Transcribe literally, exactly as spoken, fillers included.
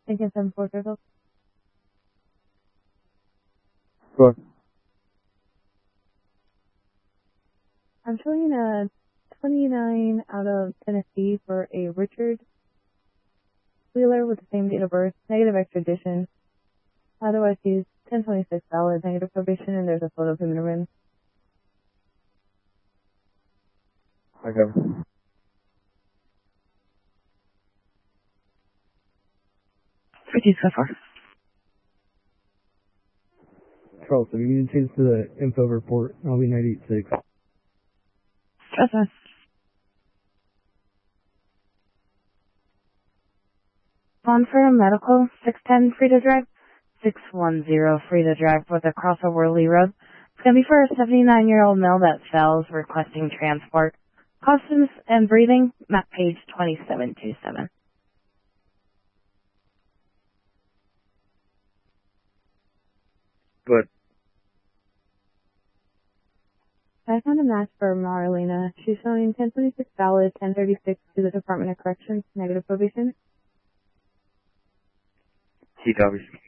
Lincoln seven four Fairfield. Sure. I'm showing a twenty-nine out of Tennessee for a Richard Wheeler with the same date of birth, negative extradition. Otherwise, he's ten twenty-six valid, negative probation, and there's a photo of him in a rim. Okay. fifty so far. Charleston, you need to change to the info report. I'll be nine eight six. That's fine. On for a medical, six ten Frida Drive, six one zero Frida Drive with a crossover Lee Road. It's going to be for a seventy-nine-year-old male that sells, requesting transport. Customs and breathing, map page twenty-seven twenty-seven. Good. I found a match for Marlena. She's showing ten twenty-six valid, ten thirty-six to the Department of Corrections, negative probation. T W.